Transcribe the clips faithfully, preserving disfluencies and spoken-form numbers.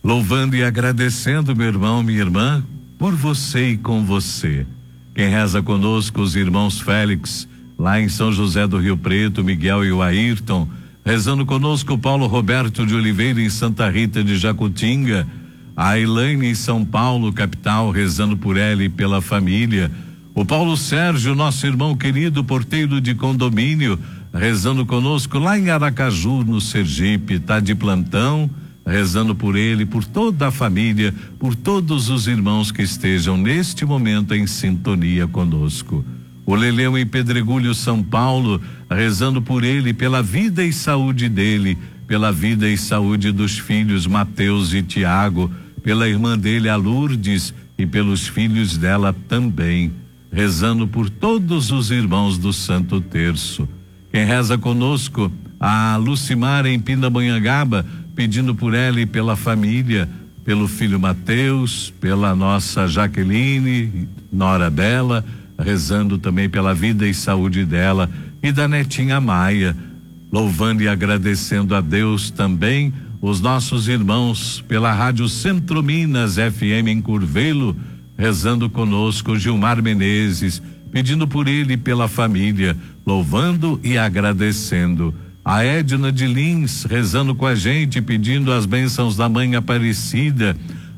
louvando e agradecendo, meu irmão, minha irmã, por você e com você. Quem reza conosco, os irmãos Félix, lá em São José do Rio Preto, Miguel e o Ayrton, rezando conosco o Paulo Roberto de Oliveira em Santa Rita de Jacutinga, a Elaine em São Paulo, capital, rezando por ela e pela família, o Paulo Sérgio, nosso irmão querido, porteiro de condomínio, rezando conosco lá em Aracaju, no Sergipe, tá de plantão, rezando por ele, por toda a família, por todos os irmãos que estejam neste momento em sintonia conosco. O Leleu em Pedregulho, São Paulo, rezando por ele, pela vida e saúde dele, pela vida e saúde dos filhos Mateus e Tiago, pela irmã dele, a Lourdes, e pelos filhos dela também, rezando por todos os irmãos do Santo Terço. Quem reza conosco, a Lucimar em Pindamonhangaba, pedindo por ela e pela família, pelo filho Mateus, pela nossa Jaqueline, nora dela, rezando também pela vida e saúde dela e da netinha Maia, louvando e agradecendo a Deus também os nossos irmãos pela Rádio Centro Minas F M em Curvelo, rezando conosco Gilmar Menezes, pedindo por ele e pela família, louvando e agradecendo. A Edna de Lins rezando com a gente, pedindo as bênçãos da Mãe Aparecida.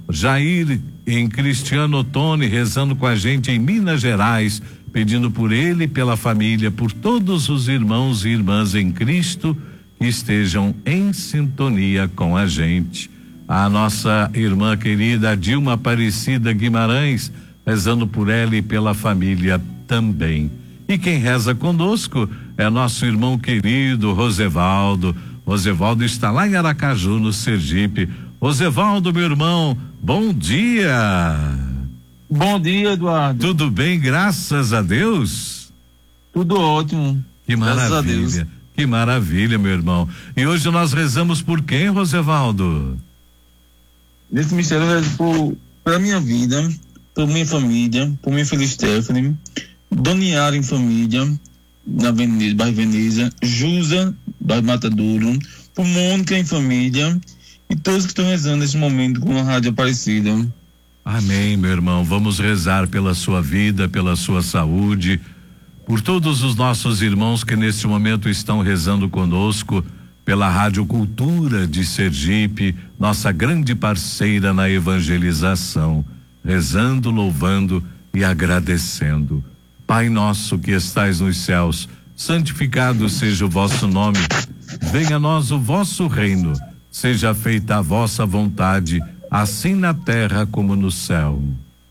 Jair em Cristiano Ottoni rezando com a gente em Minas Gerais, pedindo por ele e pela família, por todos os irmãos e irmãs em Cristo que estejam em sintonia com a gente. A nossa irmã querida Dilma Aparecida Guimarães, rezando por ela e pela família também. E quem reza conosco é nosso irmão querido Rosevaldo. Rosevaldo está lá em Aracaju, no Sergipe. Rosevaldo, meu irmão, bom dia. Bom dia, Eduardo. Tudo bem, graças a Deus? Tudo ótimo. Que maravilha, que maravilha, meu irmão. E hoje nós rezamos por quem, Rosevaldo? Nesse mistério eu rezo por, pela minha vida, por minha família, por minha filha Stephanie, Doniara em família, na Veneza, bairro Veneza, Jusa, bairro Matadouro, por Mônica em família e todos que estão rezando nesse momento com a Rádio Aparecida. Amém, meu irmão. Vamos rezar pela sua vida, pela sua saúde, por todos os nossos irmãos que neste momento estão rezando conosco, pela Rádio Cultura de Sergipe, nossa grande parceira na evangelização, rezando, louvando e agradecendo. Pai nosso que estais nos céus, santificado seja o vosso nome. Venha a nós o vosso reino. Seja feita a vossa vontade, assim na terra como no céu.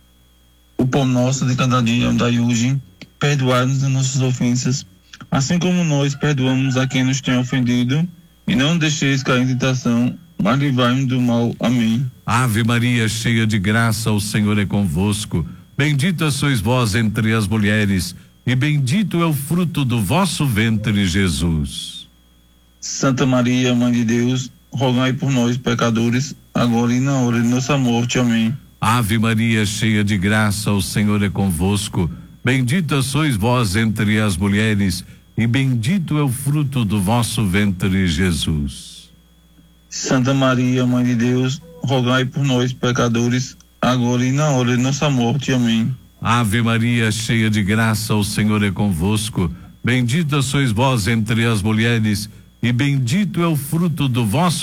O pão nosso de cada dia dai hoje, perdoai-nos as nossas ofensas, assim como nós perdoamos a quem nos tem ofendido, e não deixeis cair em tentação, mas livrai-nos do mal. Amém. Ave Maria, cheia de graça, o Senhor é convosco. Bendita sois vós entre as mulheres, e bendito é o fruto do vosso ventre, Jesus. Santa Maria, Mãe de Deus, rogai por nós, pecadores, agora e na hora de nossa morte. Amém. Ave Maria, cheia de graça, o Senhor é convosco. Bendita sois vós entre as mulheres, e bendito é o fruto do vosso ventre, Jesus. Santa Maria, Mãe de Deus, rogai por nós, pecadores, agora e na hora de nossa morte. Amém. Ave Maria, cheia de graça, o Senhor é convosco. Bendita sois vós entre as mulheres, e bendito é o fruto do vosso